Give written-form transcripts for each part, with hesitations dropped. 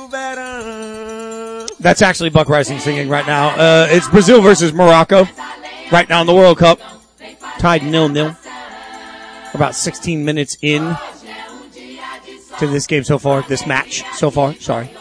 That's actually Buck Rising singing right now. It's Brazil versus Morocco right now in the World Cup. Tied 0-0. About 16 minutes in to this game so far, this match so far. Sorry.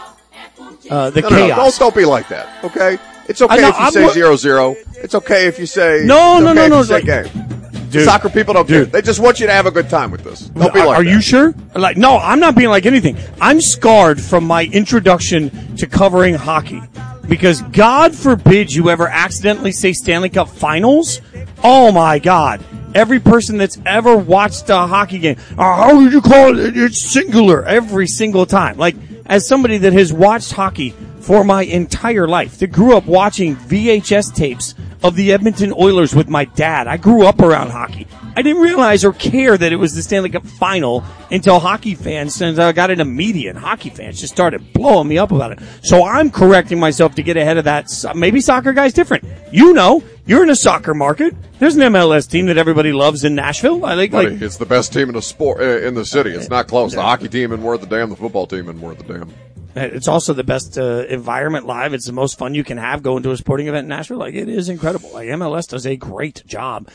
The chaos. Don't be like that, okay? It's okay if you say 0-0. It's okay if you say no. Game. Dude, soccer people don't care. They just want you to have a good time with this. Don't be like that. Are you sure? No, I'm not being like anything. I'm scarred from my introduction to covering hockey. Because God forbid you ever accidentally say Stanley Cup Finals. Oh my God. Every person that's ever watched a hockey game, how did you call it? It's singular every single time. Like, as somebody that has watched hockey for my entire life, that grew up watching VHS tapes of the Edmonton Oilers with my dad. I grew up around hockey. I didn't realize or care that it was the Stanley Cup Final until hockey fans, since I got into media and hockey fans just started blowing me up about it. So I'm correcting myself to get ahead of that. Maybe soccer guy's different. You know, you're in a soccer market. There's an MLS team that everybody loves in Nashville. It's the best team in the sport in the city. It's not close. The hockey team and worth the damn. The football team and worth the damn. It's also the best environment live. It's the most fun you can have going to a sporting event in Nashville. It is incredible. MLS does a great job.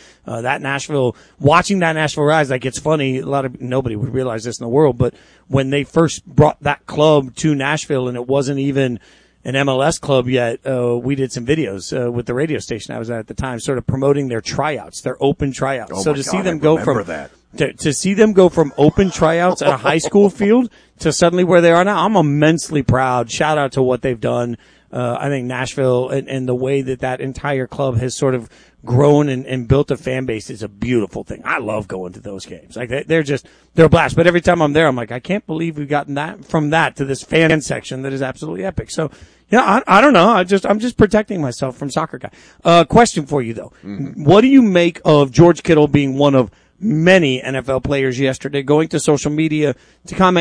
Watching that Nashville rise, it's funny. Nobody would realize this in the world, but when they first brought that club to Nashville and it wasn't even an MLS club yet, we did some videos with the radio station I was at the time, sort of promoting their tryouts, their open tryouts. Oh, so to see them go from that. To see them go from open tryouts at a high school field to suddenly where they are now, I'm immensely proud. Shout out to what they've done. I think Nashville and the way that entire club has sort of grown and built a fan base is a beautiful thing. I love going to those games. They're a blast. But every time I'm there, I'm like, I can't believe we've gotten that from that to this fan section that is absolutely epic. So, I don't know. I'm just protecting myself from soccer guy. Question for you though. Mm-hmm. What do you make of George Kittle being one of many NFL players yesterday going to social media to comment